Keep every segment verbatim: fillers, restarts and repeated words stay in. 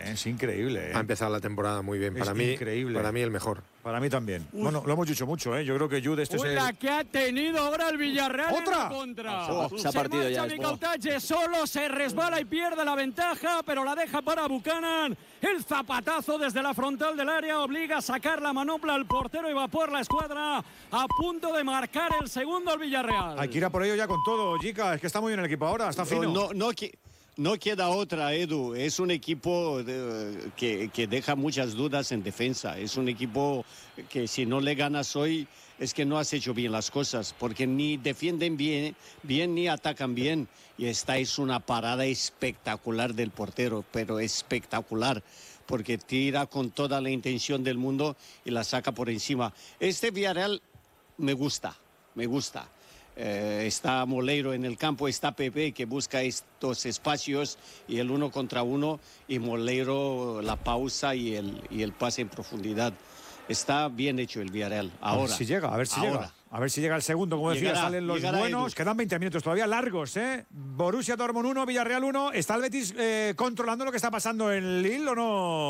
¿eh? Es increíble. ¿eh? Ha empezado la temporada muy bien. Es para mí, increíble. Para mí el mejor. Para mí también. Uf. Bueno, lo hemos dicho mucho, ¿eh? Yo creo que Jude este Uy, es el... la que ha tenido ahora el Villarreal ¿Otra? en la contra. Oh, se ha partido marcha ya. Mikel Tache, solo se resbala y pierde la ventaja, pero la deja para Buchanan. El zapatazo desde la frontal del área obliga a sacar la manopla al portero y va por la escuadra a punto de marcar el segundo al Villarreal. Hay que ir a por ello ya con todo, Jica. Es que está muy bien el equipo ahora, está fino. No, no, no, no queda otra, Edu. Es un equipo de, que, que deja muchas dudas en defensa. Es un equipo que si no le ganas hoy es que no has hecho bien las cosas, porque ni defienden bien, bien ni atacan bien. Y esta es una parada espectacular del portero, pero espectacular, porque tira con toda la intención del mundo y la saca por encima. Este Villarreal me gusta, me gusta. Eh, está Moleiro en el campo, está Pepe que busca estos espacios y el uno contra uno, y Moleiro la pausa y el, y el pase en profundidad. Está bien hecho el Villarreal. Ahora. A ver si llega, a ver si ahora. llega. A ver si llega el segundo, como decía, Llegará, salen los buenos. Quedan veinte minutos todavía largos, ¿eh? Borussia Dortmund uno, Villarreal uno. ¿Está el Betis eh, controlando lo que está pasando en Lille o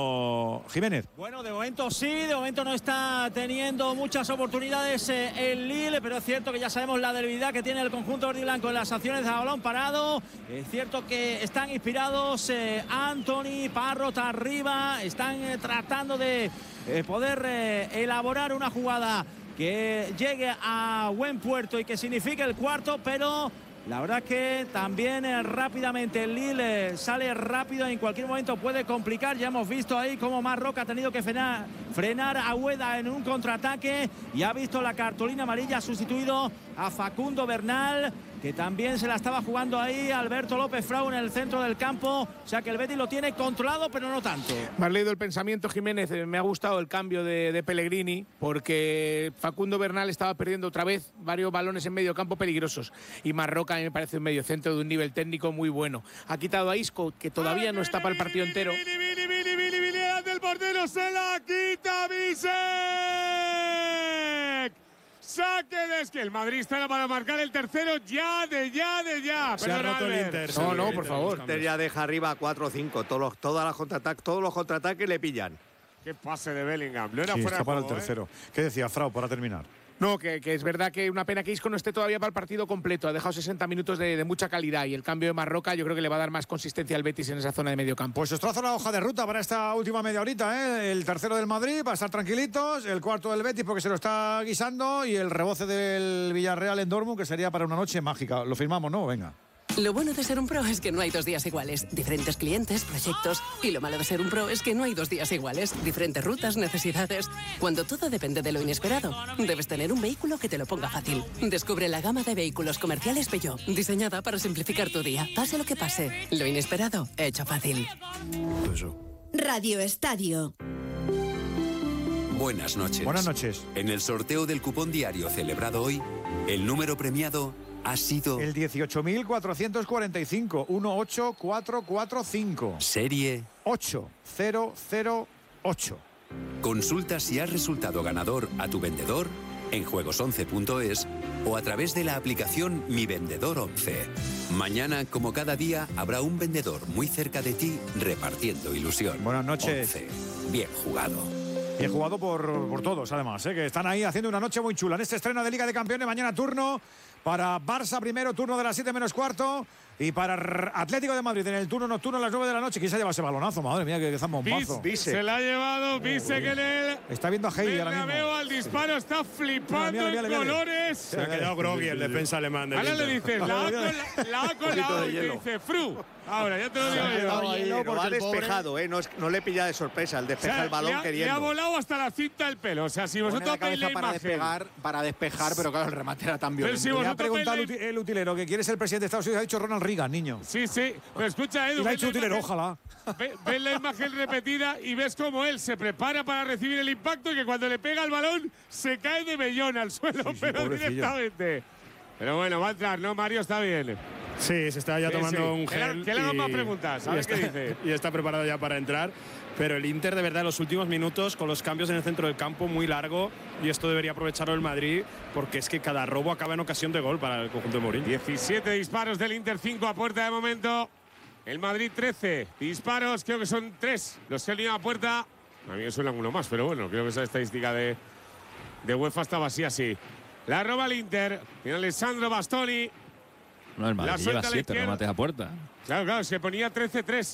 no, Jiménez? Bueno, de momento sí, de momento no está teniendo muchas oportunidades eh, el Lille, pero es cierto que ya sabemos la debilidad que tiene el conjunto verde y blanco en las acciones de balón parado. Es cierto que están inspirados eh, Anthony, Parrot arriba, están eh, tratando de eh, poder eh, elaborar una jugada que llegue a buen puerto y que signifique el cuarto, pero la verdad que también eh, rápidamente el Lille eh, sale rápido, en cualquier momento puede complicar. Ya hemos visto ahí cómo Marroca ha tenido que frenar, frenar a Ueda en un contraataque y ha visto la cartulina amarilla, ha sustituido a Facundo Bernal, que también se la estaba jugando ahí Alberto López Frau en el centro del campo. O sea que el Betis lo tiene controlado, pero no tanto. Me has leído el pensamiento, Jiménez. Me ha gustado el cambio de, de Pellegrini, porque Facundo Bernal estaba perdiendo otra vez varios balones en medio campo peligrosos. Y Marroca a mí me parece un medio centro de un nivel técnico muy bueno. Ha quitado a Isco, que todavía no está para el partido entero. Vini, Vini, Vini, Vini, Vini, el portero se la quita Bisek. Saque de es que el Madrid está para marcar el tercero ya, de ya, de ya. Se ha roto el Inter. No, no, por favor. El Inter ya deja arriba cuatro o cinco. Todos los, todas las contraataques, todos los contraataques le pillan. Qué pase de Bellingham. No era Sí, fuera está de para juego, el tercero. ¿eh? ¿Qué decía Frau para terminar? No, que, que es verdad que una pena que Isco no esté todavía para el partido completo. Ha dejado sesenta minutos de, de mucha calidad, y el cambio de Marroca yo creo que le va a dar más consistencia al Betis en esa zona de medio campo. Pues os trazo la hoja de ruta para esta última media horita, ¿eh? El tercero del Madrid, para estar tranquilitos. El cuarto del Betis, porque se lo está guisando. Y el reboce del Villarreal en Dortmund, que sería para una noche mágica. Lo firmamos, ¿no? Venga. Lo bueno de ser un pro es que no hay dos días iguales. Diferentes clientes, proyectos. Y lo malo de ser un pro es que no hay dos días iguales. Diferentes rutas, necesidades. Cuando todo depende de lo inesperado, debes tener un vehículo que te lo ponga fácil. Descubre la gama de vehículos comerciales Peugeot, diseñada para simplificar tu día. Pase lo que pase, lo inesperado, hecho fácil. Radio Estadio. Buenas noches. Buenas noches. En el sorteo del cupón diario celebrado hoy, el número premiado ha sido el dieciocho mil cuatrocientos cuarenta y cinco, uno ocho cuatro cuatro cinco. Serie ocho cero cero ocho. Consulta si has resultado ganador a tu vendedor en juegos once punto es o a través de la aplicación Mi Vendedor once. Mañana, como cada día, habrá un vendedor muy cerca de ti repartiendo ilusión. Buenas noches. once. Bien jugado. Bien jugado por, por todos, además, ¿eh? Que están ahí haciendo una noche muy chula. En este estreno de Liga de Campeones, mañana turno para Barça primero, turno de las siete menos cuarto. Y para Atlético de Madrid en el turno nocturno a las nueve de la noche. ¿Quién se lleva ese balonazo? Madre mía, que zambombazo. Se la ha llevado Bisek en el... Está viendo a Heidi ahora mismo. Veo al disparo, está flipando Mira, mira, mira, en mira. colores. Se ha quedado groggy el defensa alemán. Ahora le dices, la A con la, la, A con la O y te dice, Fru. Ahora, ya te lo digo yo. Lo ha despejado, ¿eh? No, es, no le pilla de sorpresa. El despeja O sea, el balón le ha, queriendo. Le ha volado hasta la cinta el pelo. O sea, si vosotros veis la para imagen… despegar, para despejar, pero claro, el remate era tan violento. si Le ha vosotros preguntado veis el utilero que quiere ser presidente de Estados Unidos. Ha dicho Ronald Reagan, niño. Sí, sí. Pero escucha, Edu. Y le ha dicho utilero, imagen, ojalá. Ve, ves la imagen repetida y ves cómo él se prepara para recibir el impacto y que cuando le pega el balón se cae de vellón al suelo, sí, sí, pero pobrecillo. Directamente. Pero bueno, va a entrar, ¿no, Mario? Está bien. Sí, se está ya sí, tomando sí. un gel. Que le hagan más preguntas, a ver está, qué dice. Y está preparado ya para entrar. Pero el Inter, de verdad, en los últimos minutos, con los cambios en el centro del campo, muy largo. Y esto debería aprovecharlo el Madrid, porque es que cada robo acaba en ocasión de gol para el conjunto de Mourinho. diecisiete disparos del Inter, cinco a puerta de momento. El Madrid trece disparos, creo que son tres los que han ido a puerta. A mí me suena uno más, pero bueno, creo que esa estadística de, de UEFA estaba así, así. La roba el Inter, tiene Alessandro Bastoni. No, el Madrid La lleva suelta a la siete izquierda. remates a puerta. Claro, claro, se ponía trece tres.